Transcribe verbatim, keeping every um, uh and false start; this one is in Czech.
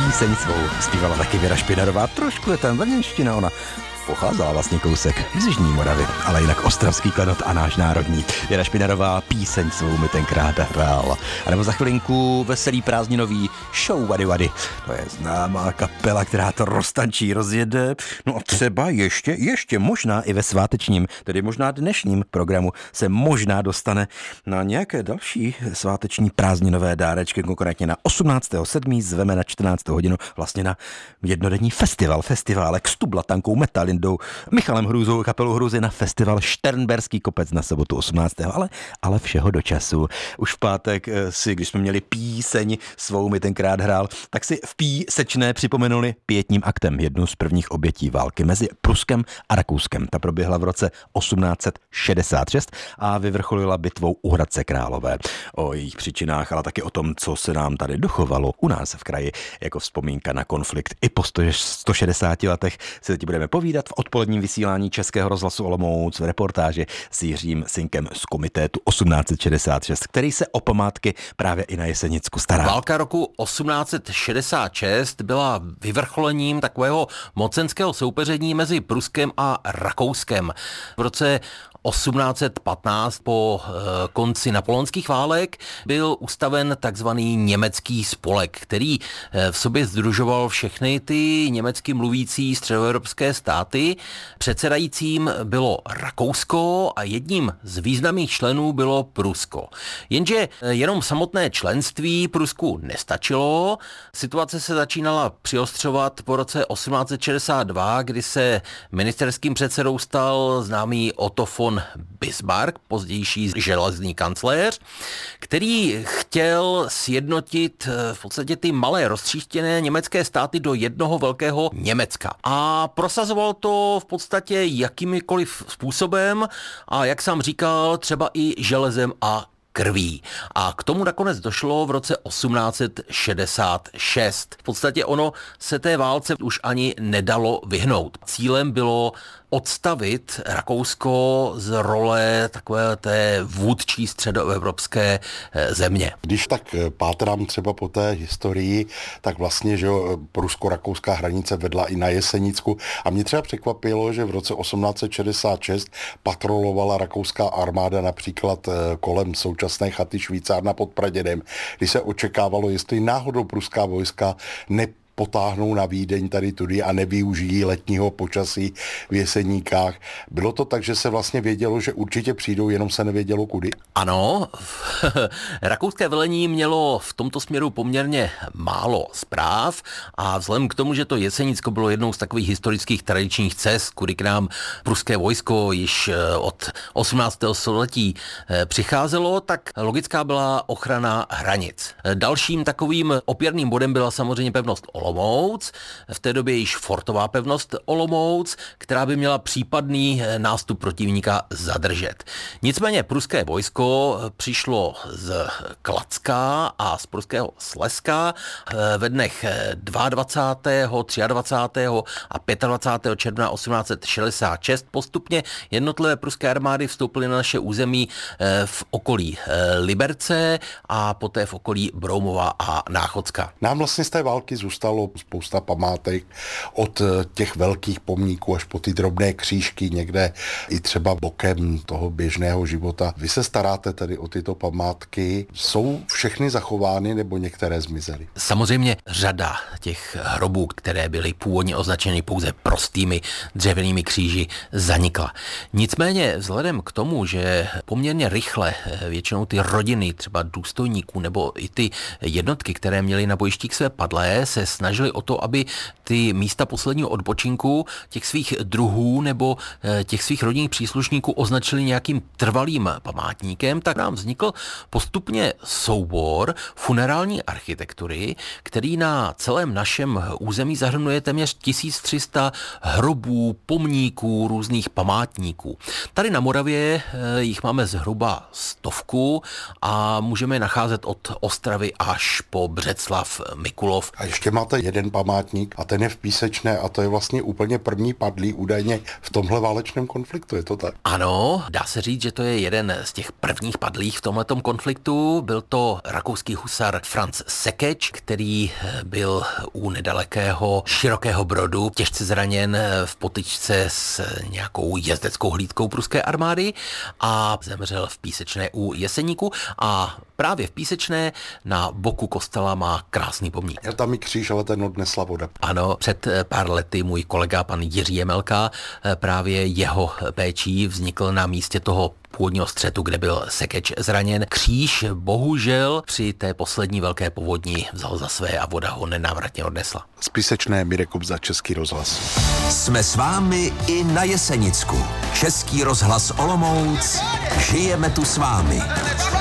Píseň svou zpívala taky Věra Špinarová, trošku je tam brněnština, ona pocházela vlastně kousek z Jižní Moravy, ale jinak ostravský klenot a náš národní. Věra Špinarová píseň svou mi tenkrát hrál. A nebo za chvilinku veselý prázdninový show Vady Vady. To je známá kapela, která to roztančí, rozjede. No a třeba ještě, ještě možná i ve svátečním, tedy možná dnešním programu se možná dostane na nějaké další sváteční prázdninové dárečky, konkrétně na osmnáctého sedmého zveme na čtrnáctou hodinu vlastně na jednodenní festival, festival Kstu Blatankou Metalindou, Michalem Hrůzou, kapelou Hruzy na festival Šternberský kopec na sobotu osmnáctého ale, ale všeho do času. Už v pátek si, když jsme měli píseň svou mi tenkrát hrál, tak si v písečné připomenuli pietním aktem jednu z prvních obětí války mezi Pruskem a Rakouskem. Ta proběhla v roce osmnáct set šedesát šest a vyvrcholila bitvou u Hradce Králové. O jejich příčinách, ale taky o tom, co se nám tady dochovalo u nás v kraji jako vzpomínka na konflikt i po sto šedesáti letech se teď budeme povídat v odpoledním vysílání Českého rozhlasu Olomouc v reportáži s Jiřím Synkem z komitétu osmnáct set šedesát šest, který se o památky právě i na Jesenicku stará. Válka roku osmnáct set šedesát šest byla vyvrcholením takového mocenského soupeření mezi Pruskem a Rakouskem. V roce osmnáct set patnáct po e, konci napoleonských válek byl ustaven takzvaný německý spolek, který e, v sobě sdružoval všechny ty německy mluvící středoevropské státy. Předsedajícím bylo Rakousko a jedním z významných členů bylo Prusko. Jenže e, jenom samotné členství Prusku nestačilo. Situace se začínala přiostřovat po roce osmnáct set šedesát dva, kdy se ministerským předsedou stal známý Otto von Bismarck, pozdější železný kancléř, který chtěl sjednotit v podstatě ty malé roztříštěné německé státy do jednoho velkého Německa. A prosazoval to v podstatě jakýmikoliv způsobem a jak sám říkal, třeba i železem a krví. A k tomu nakonec došlo v roce osmnáct set šedesát šest. V podstatě ono se té válce už ani nedalo vyhnout. Cílem bylo odstavit Rakousko z role takové té vůdčí středoevropské země. Když tak pátrám třeba po té historii, tak vlastně, že prusko-rakouská hranice vedla i na Jesenicku a mě třeba překvapilo, že v roce osmnáct set šedesát šest patrolovala rakouská armáda například kolem současné chaty Švýcárna pod Pradědem, kdy se očekávalo, jestli náhodou pruská vojska ne potáhnou na Vídeň tady tudy a nevyužijí letního počasí v Jeseníkách. Bylo to tak, že se vlastně vědělo, že určitě přijdou, jenom se nevědělo kudy? Ano, rakouské velení mělo v tomto směru poměrně málo zpráv a vzhledem k tomu, že to Jesenicko bylo jednou z takových historických tradičních cest, kudy k nám pruské vojsko již od osmnáctého století přicházelo, tak logická byla ochrana hranic. Dalším takovým opěrným bodem byla samozřejmě pevnost Olomouc, v té době již fortová pevnost Olomouc, která by měla případný nástup protivníka zadržet. Nicméně pruské vojsko přišlo z Klacka a z pruského Slezska ve dnech dvacátého druhého, dvacátého třetího a dvacátého pátého června osmnáct set šedesát šest. Postupně jednotlivé pruské armády vstoupily na naše území v okolí Liberce a poté v okolí Broumova a Náchodska. Nám vlastně z té války zůstalo spousta památek od těch velkých pomníků až po ty drobné křížky někde i třeba bokem toho běžného života. Vy se staráte tedy o tyto památky. Jsou všechny zachovány nebo některé zmizely? Samozřejmě řada těch hrobů, které byly původně označeny pouze prostými dřevěnými kříži, zanikla. Nicméně vzhledem k tomu, že poměrně rychle většinou ty rodiny, třeba důstojníků nebo i ty jednotky, které měly na bojištích své padlé, se snažili o to, aby ty místa posledního odpočinku těch svých druhů nebo těch svých rodinných příslušníků označili nějakým trvalým památníkem, tak nám vznikl postupně soubor funerální architektury, který na celém našem území zahrnuje téměř tisíc tři sta hrobů, pomníků, různých památníků. Tady na Moravě jich máme zhruba stovku a můžeme je nacházet od Ostravy až po Břeclav, Mikulov. A ještě máte máte jeden památník a ten je v Písečné a to je vlastně úplně první padlý údajně v tomhle válečném konfliktu, je to tak? Ano, dá se říct, že to je jeden z těch prvních padlých v tomhletom konfliktu. Byl to rakouský husar Franz Sekeč, který byl u nedalekého Širokého Brodu těžce zraněn v potyčce s nějakou jezdeckou hlídkou pruské armády a zemřel v Písečné u Jeseníku a právě v Písečné na boku kostela má krásný pomník. Je tam i kříž, ale ten odnesla voda. Ano, před pár lety můj kolega pan Jiří Jemelka, právě jeho péčí vznikl na místě toho původního střetu, kde byl Sekeč zraněn. Kříž bohužel při té poslední velké povodni vzal za své a voda ho nenávratně odnesla. Z Písečné Mirek Kobza, Český rozhlas. Jsme s vámi i na Jesenicku. Český rozhlas Olomouc. Žijeme tu s vámi.